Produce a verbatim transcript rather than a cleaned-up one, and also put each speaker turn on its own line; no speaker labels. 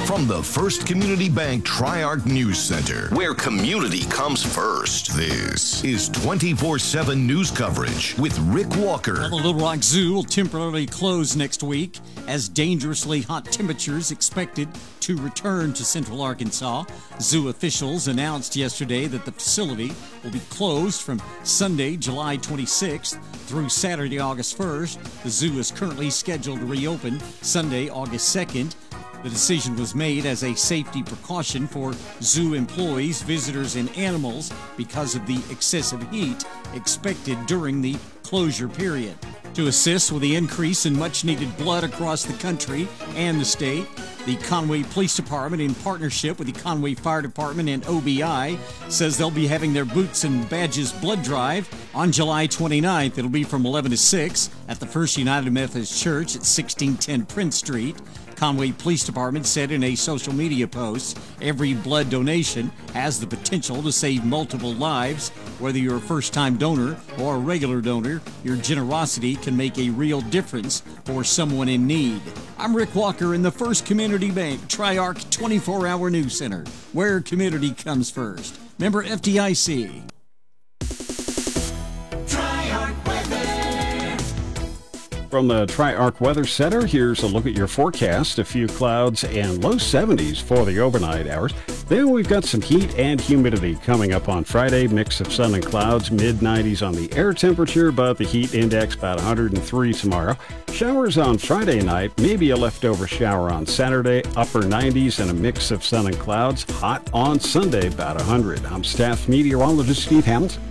From the First Community Bank Tri-Arc News Center, where community comes first, this is twenty-four seven news coverage with Rick Walker.
Well, the Little Rock Zoo will temporarily close next week as dangerously hot temperatures expected to return to central Arkansas. Zoo officials announced yesterday that the facility will be closed from Sunday, July twenty-sixth through Saturday, August first. The zoo is currently scheduled to reopen Sunday, August second. The decision was made as a safety precaution for zoo employees, visitors, and animals because of the excessive heat expected during the closure period. To assist with the increase in much-needed blood across the country and the state, the Conway Police Department, in partnership with the Conway Fire Department and O B I, says they'll be having their Boots and Badges blood drive on July twenty-ninth. It'll be from eleven to six at the First United Methodist Church at sixteen ten Prince Street. Conway Police Department said in a social media post, every blood donation has the potential to save multiple lives. Whether you're a first-time donor or a regular donor, your generosity can make a real difference for someone in need. I'm Rick Walker in the First Community Bank Tri-Arc twenty-four hour News Center, where community comes first. Member F D I C.
From the Tri-Arc Weather Center, here's a look at your forecast. A few clouds and low seventies for the overnight hours. Then we've got some heat and humidity coming up on Friday. Mix of sun and clouds, mid nineties on the air temperature, but the heat index about one hundred three tomorrow. Showers on Friday night, maybe a leftover shower on Saturday, upper nineties and a mix of sun and clouds. Hot on Sunday, about one hundred. I'm staff meteorologist Steve Hamilton.